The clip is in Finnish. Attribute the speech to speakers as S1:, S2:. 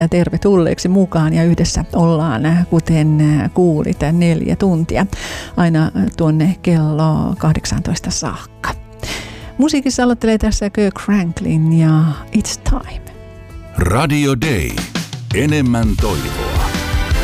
S1: tervetulleeksi mukaan ja yhdessä ollaan, kuten kuulit, 4 tuntia aina tuonne kello 18 saakka. Musiikissa aloittelee tässä Kirk Franklin ja It's Time.
S2: Radio Day. Enemmän toivoa.